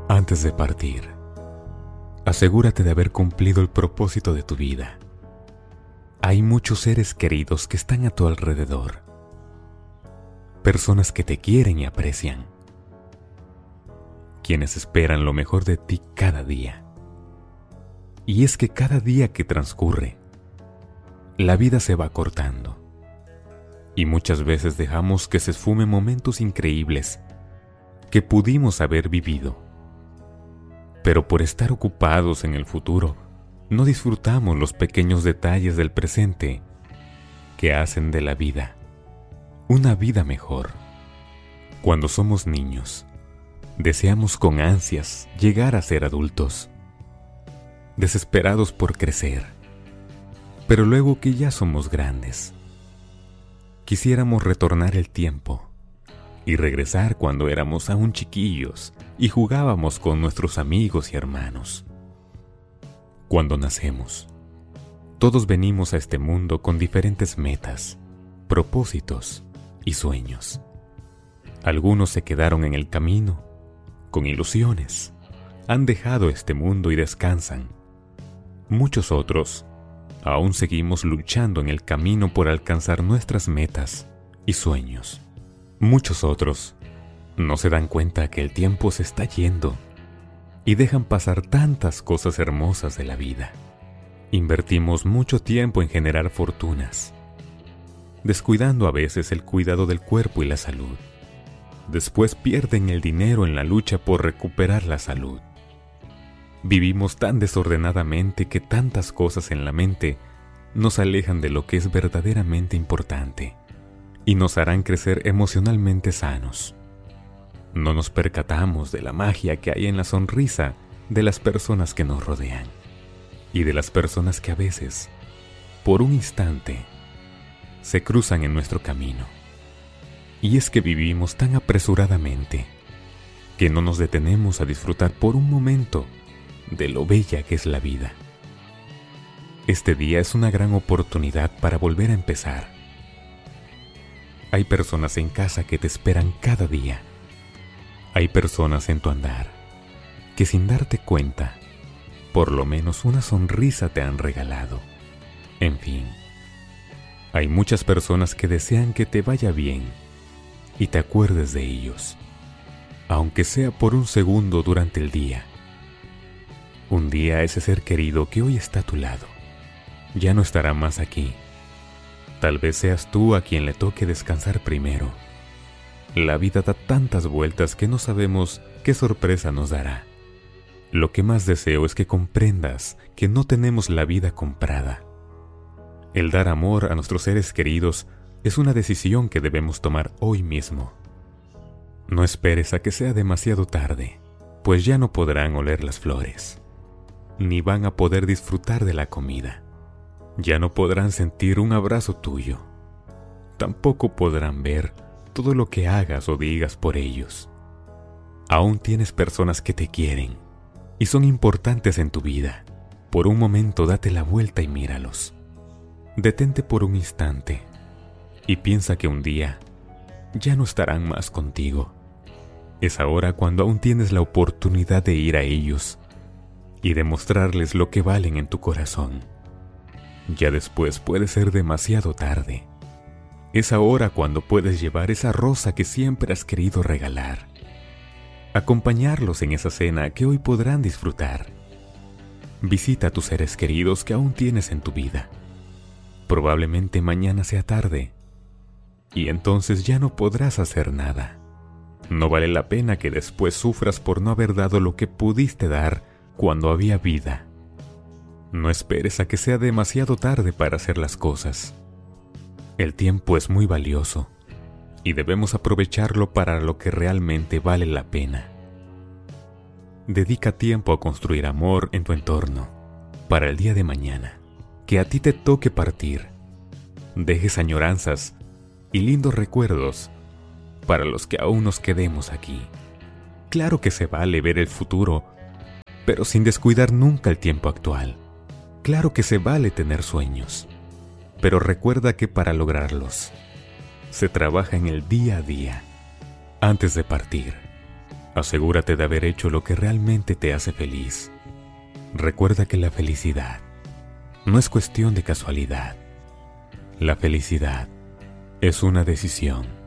Antes de partir, asegúrate de haber cumplido el propósito de tu vida. Hay muchos seres queridos que están a tu alrededor. Personas que te quieren y aprecian. Quienes esperan lo mejor de ti cada día. Y es que cada día que transcurre, la vida se va cortando. Y muchas veces dejamos que se esfumen momentos increíbles que pudimos haber vivido. Pero por estar ocupados en el futuro, no disfrutamos los pequeños detalles del presente que hacen de la vida una vida mejor. Cuando somos niños, deseamos con ansias llegar a ser adultos, desesperados por crecer. Pero luego que ya somos grandes, quisiéramos retornar el tiempo y regresar cuando éramos aún chiquillos y jugábamos con nuestros amigos y hermanos. Cuando nacemos, todos venimos a este mundo con diferentes metas, propósitos y sueños. Algunos se quedaron en el camino, con ilusiones, han dejado este mundo y descansan. Muchos otros aún seguimos luchando en el camino por alcanzar nuestras metas y sueños. Muchos otros no se dan cuenta que el tiempo se está yendo y dejan pasar tantas cosas hermosas de la vida. Invertimos mucho tiempo en generar fortunas, descuidando a veces el cuidado del cuerpo y la salud. Después pierden el dinero en la lucha por recuperar la salud. Vivimos tan desordenadamente que tantas cosas en la mente nos alejan de lo que es verdaderamente importante y nos harán crecer emocionalmente sanos. No nos percatamos de la magia que hay en la sonrisa de las personas que nos rodean y de las personas que a veces, por un instante, se cruzan en nuestro camino. Y es que vivimos tan apresuradamente que no nos detenemos a disfrutar por un momento de lo bella que es la vida. Este día es una gran oportunidad para volver a empezar. Hay personas en casa que te esperan cada día. Hay personas en tu andar que sin darte cuenta, por lo menos una sonrisa te han regalado. En fin, hay muchas personas que desean que te vaya bien y te acuerdes de ellos, aunque sea por un segundo durante el día. Un día ese ser querido que hoy está a tu lado ya no estará más aquí. Tal vez seas tú a quien le toque descansar primero. La vida da tantas vueltas que no sabemos qué sorpresa nos dará. Lo que más deseo es que comprendas que no tenemos la vida comprada. El dar amor a nuestros seres queridos es una decisión que debemos tomar hoy mismo. No esperes a que sea demasiado tarde, pues ya no podrán oler las flores, ni van a poder disfrutar de la comida. Ya no podrán sentir un abrazo tuyo. Tampoco podrán ver todo lo que hagas o digas por ellos. Aún tienes personas que te quieren y son importantes en tu vida. Por un momento date la vuelta y míralos. Detente por un instante y piensa que un día ya no estarán más contigo. Es ahora cuando aún tienes la oportunidad de ir a ellos y demostrarles lo que valen en tu corazón. Ya después puede ser demasiado tarde. Es ahora cuando puedes llevar esa rosa que siempre has querido regalar. Acompañarlos en esa cena que hoy podrán disfrutar. Visita a tus seres queridos que aún tienes en tu vida. Probablemente mañana sea tarde y entonces ya no podrás hacer nada. No vale la pena que después sufras por no haber dado lo que pudiste dar cuando había vida. No esperes a que sea demasiado tarde para hacer las cosas. El tiempo es muy valioso y debemos aprovecharlo para lo que realmente vale la pena. Dedica tiempo a construir amor en tu entorno para el día de mañana, que a ti te toque partir. Dejes añoranzas y lindos recuerdos para los que aún nos quedemos aquí. Claro que se vale ver el futuro, pero sin descuidar nunca el tiempo actual. Claro que se vale tener sueños, pero recuerda que para lograrlos se trabaja en el día a día. Antes de partir, Asegúrate de haber hecho lo que realmente te hace feliz. Recuerda que la felicidad no es cuestión de casualidad. La felicidad es una decisión.